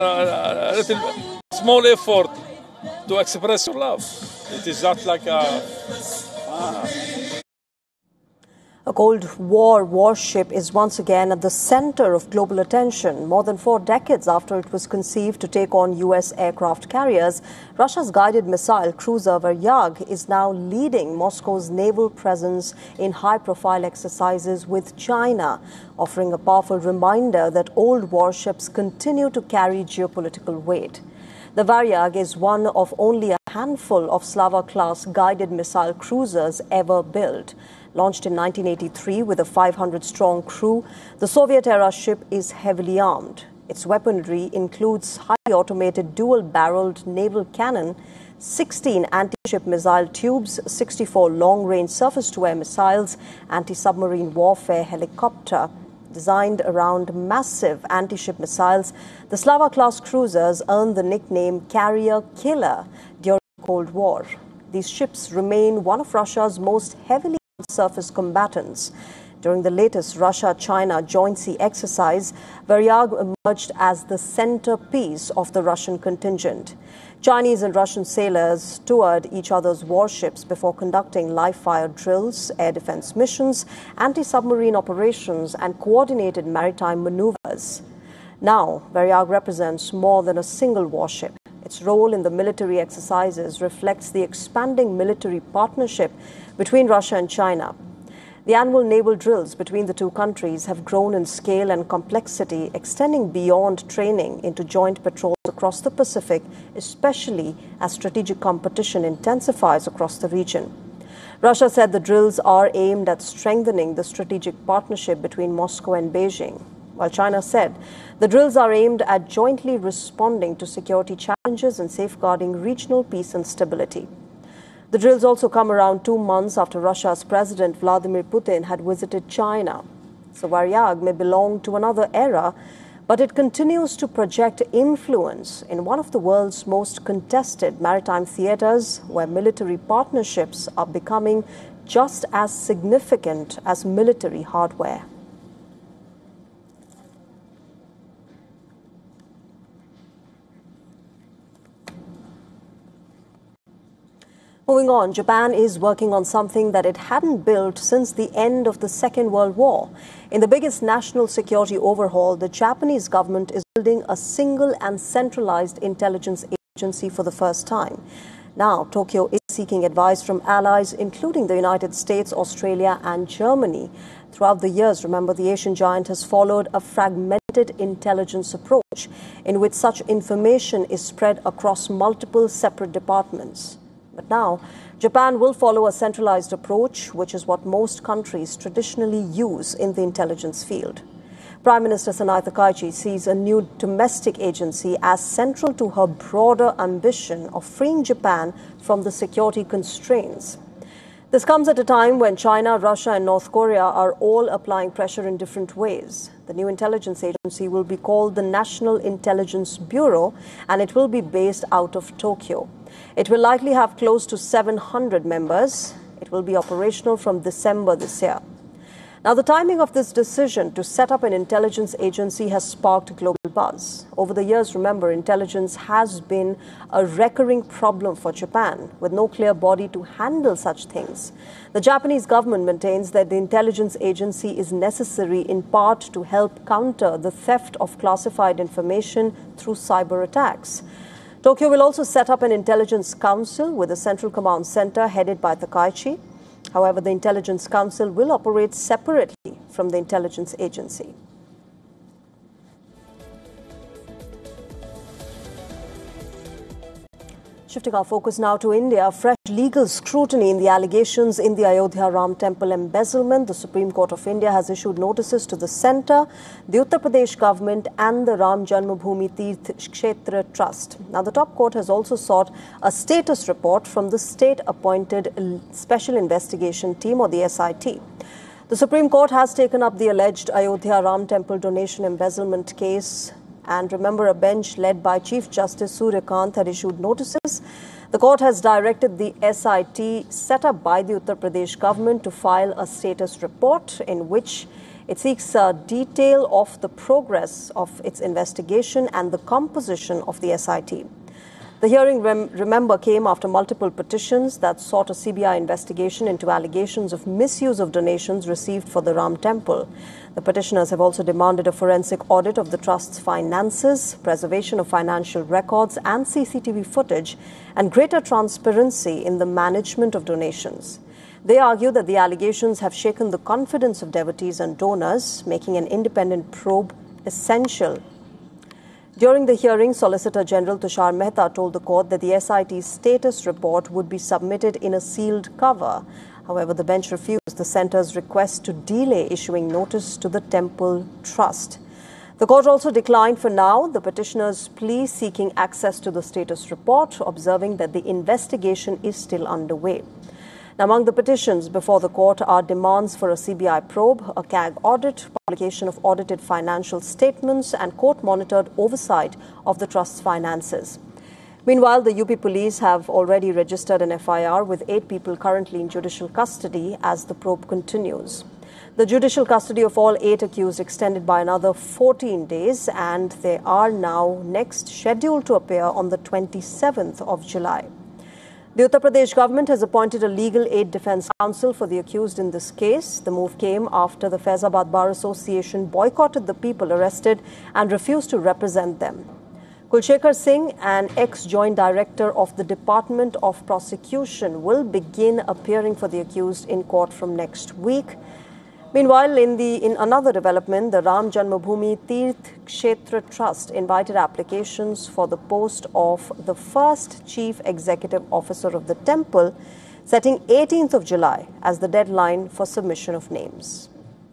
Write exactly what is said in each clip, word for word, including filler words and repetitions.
a little small effort to express your love. It is not like a... Ah. A Cold War warship is once again at the center of global attention. More than four decades after it was conceived to take on U S aircraft carriers, Russia's guided missile cruiser Varyag is now leading Moscow's naval presence in high-profile exercises with China, offering a powerful reminder that old warships continue to carry geopolitical weight. The Varyag is one of only a handful of Slava-class guided missile cruisers ever built. Launched in nineteen eighty-three with a five hundred strong crew, the Soviet-era ship is heavily armed. Its weaponry includes highly automated dual-barreled naval cannon, sixteen anti-ship missile tubes, sixty-four long-range surface-to-air missiles, anti-submarine warfare helicopter. Designed around massive anti-ship missiles, the Slava-class cruisers earned the nickname Carrier Killer during the Cold War. These ships remain one of Russia's most heavily surface combatants. During the latest Russia-China Joint Sea Exercise, Varyag emerged as the centerpiece of the Russian contingent. Chinese and Russian sailors toured each other's warships before conducting live-fire drills, air defense missions, anti-submarine operations, and coordinated maritime maneuvers. Now, Varyag represents more than a single warship. Its role in the military exercises reflects the expanding military partnership between Russia and China. The annual naval drills between the two countries have grown in scale and complexity, extending beyond training into joint patrols across the Pacific, especially as strategic competition intensifies across the region. Russia said the drills are aimed at strengthening the strategic partnership between Moscow and Beijing, while China said the drills are aimed at jointly responding to security challenges and safeguarding regional peace and stability. The drills also come around two months after Russia's President Vladimir Putin had visited China. So Varyag may belong to another era, but it continues to project influence in one of the world's most contested maritime theaters, where military partnerships are becoming just as significant as military hardware. Moving on, Japan is working on something that it hadn't built since the end of the Second World War. In the biggest national security overhaul, the Japanese government is building a single and centralized intelligence agency for the first time. Now, Tokyo is seeking advice from allies, including the United States, Australia, and Germany. Throughout the years, remember, the Asian giant has followed a fragmented intelligence approach in which such information is spread across multiple separate departments. But now, Japan will follow a centralized approach, which is what most countries traditionally use in the intelligence field. Prime Minister Sanae Takaichi sees a new domestic agency as central to her broader ambition of freeing Japan from the security constraints. This comes at a time when China, Russia, and North Korea are all applying pressure in different ways. The new intelligence agency will be called the National Intelligence Bureau, and it will be based out of Tokyo. It will likely have close to seven hundred members. It will be operational from December this year. Now, the timing of this decision to set up an intelligence agency has sparked global buzz. Over the years, remember, intelligence has been a recurring problem for Japan, with no clear body to handle such things. The Japanese government maintains that the intelligence agency is necessary in part to help counter the theft of classified information through cyber attacks. Tokyo will also set up an intelligence council with a central command center headed by Takaichi. However, the Intelligence Council will operate separately from the intelligence agency. Shifting our focus now to India, fresh legal scrutiny in the allegations in the Ayodhya Ram Temple embezzlement. The Supreme Court of India has issued notices to the centre, the Uttar Pradesh government and the Ram Janmabhoomi Tirth Kshetra Trust. Now, the top court has also sought a status report from the state-appointed Special Investigation Team, or the S I T. The Supreme Court has taken up the alleged Ayodhya Ram Temple donation embezzlement case. And remember, a bench led by Chief Justice Suryakant had issued notices. The court has directed the S I T set up by the Uttar Pradesh government to file a status report in which It seeks a detail of the progress of its investigation and the composition of the S I T. The hearing, rem- remember, came after multiple petitions that sought a C B I investigation into allegations of misuse of donations received for the Ram Temple. The petitioners have also demanded a forensic audit of the trust's finances, preservation of financial records and C C T V footage, and greater transparency in the management of donations. They argue that the allegations have shaken the confidence of devotees and donors, making an independent probe essential. During the hearing, Solicitor General Tushar Mehta told the court that the S I T's status report would be submitted in a sealed cover. However, the bench refused the centre's request to delay issuing notice to the Temple Trust. The court also declined for now the petitioner's plea seeking access to the status report, observing that the investigation is still underway. Now, among the petitions before the court are demands for a C B I probe, a C A G audit, publication of audited financial statements, and court-monitored oversight of the trust's finances. Meanwhile, the U P police have already registered an F I R with eight people currently in judicial custody as the probe continues. The judicial custody of all eight accused extended by another fourteen days, and they are now next scheduled to appear on the twenty-seventh of July. The Uttar Pradesh government has appointed a legal aid defence counsel for the accused in this case. The move came after the Faizabad Bar Association boycotted the people arrested and refused to represent them. Kulshekhar Singh, an ex-joint director of the Department of Prosecution, will begin appearing for the accused in court from next week. Meanwhile, in the in another development, the Ram Janmabhoomi Tirth Kshetra Trust invited applications for the post of the first Chief Executive Officer of the temple, setting eighteenth of July as the deadline for submission of names.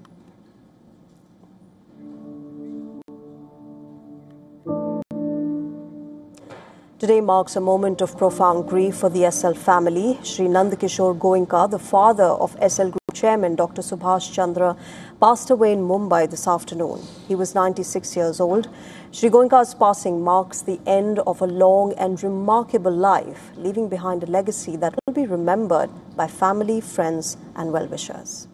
Today marks a moment of profound grief for the S L family. Shri Nandakishore Goenka, the father of S L Group Chairman Doctor Subhash Chandra, passed away in Mumbai this afternoon. He was ninety-six years old. Shri Goenka's passing marks the end of a long and remarkable life, leaving behind a legacy that will be remembered by family, friends, and well-wishers.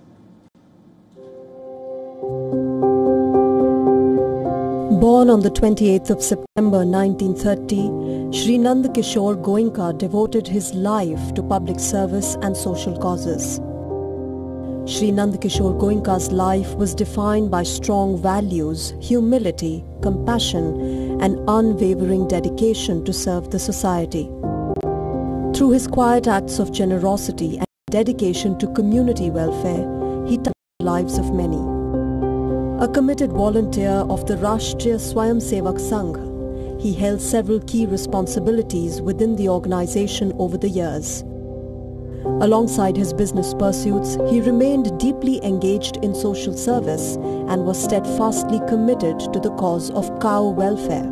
Born on the twenty-eighth of September nineteen thirty, Shri Nandakishore Goenka devoted his life to public service and social causes. Shri Nandakishore Goenka's life was defined by strong values, humility, compassion, and unwavering dedication to serve the society. Through his quiet acts of generosity and dedication to community welfare, he touched the lives of many. A committed volunteer of the Rashtriya Swayamsevak Sangh, he held several key responsibilities within the organization over the years. Alongside his business pursuits, he remained deeply engaged in social service and was steadfastly committed to the cause of cow welfare.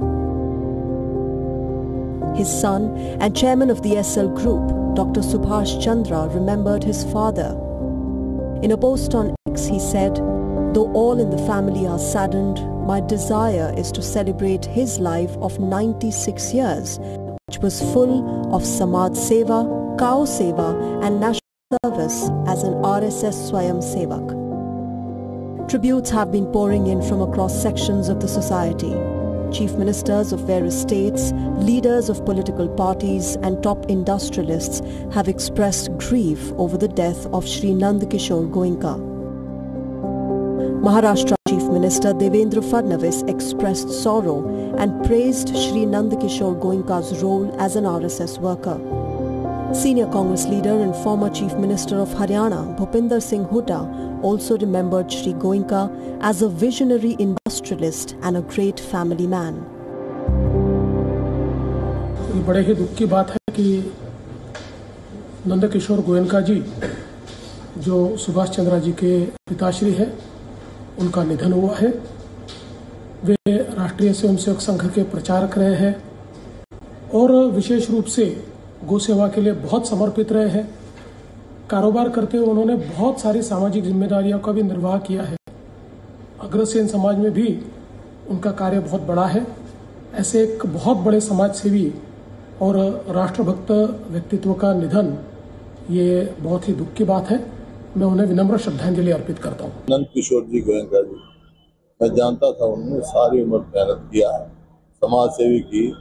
His son and chairman of the S L Group, Doctor Subhash Chandra, remembered his father. In a post on X, he said, "Though all in the family are saddened, my desire is to celebrate his life of ninety-six years, which was full of Samaj Seva, Cow Seva and national service as an R S S Swayam Sevak." Tributes have been pouring in from across sections of the society. Chief ministers of various states, leaders of political parties and top industrialists have expressed grief over the death of Shri Nandakishore Goenka. Maharashtra Chief Minister Devendra Fadnavis expressed sorrow and praised Shri Nandakishore Goenka's role as an R S S worker. Senior Congress leader and former Chief Minister of Haryana, Bhupinder Singh Hooda, also remembered Shri Goenka as a visionary industrialist and a great family man. ये बड़े ही दुख की बात है कि नंदकिशोर गोयनका जी, जो सुभाष चंद्रा जी के पिताश्री है, उनका निधन हुआ है। वे राष्ट्रीय स्वयंसेवक संघ के प्रचारक रहे हैं और विशेष रूप से गौ सेवा के लिए बहुत समर्पित रहे हैं। कारोबार करते हुए उन्होंने बहुत सारी सामाजिक जिम्मेदारियों का भी निर्वाह किया है। अग्रसेन समाज में भी उनका कार्य बहुत बड़ा है। ऐसे एक बहुत बड़े समाज सेवी और राष्ट्रभक्त व्यक्तित्व का निधन, ये बहुत ही दुख की बात है मैं उन्हें विनम्र श्रद्धांजलि अर्पित करता हूँ। नंद किशोर जी गोयनका जी, मैं जानता था उन्होंने सारी उम्र मेहनत किया, समाज सेवी की।